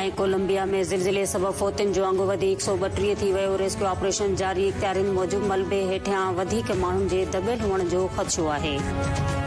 ऐं कोलंबिया में ज़िलज़िले सबबि फौतियुनि जो अंगु वधी 132 थी वियो। रेस्क्यू ऑपरेशन जारी। इख़्तियारियुनि मूजिबि मलबे हेठियां वधीक माण्हुनि जे दॿियल हुअण जो ख़दशो आहे।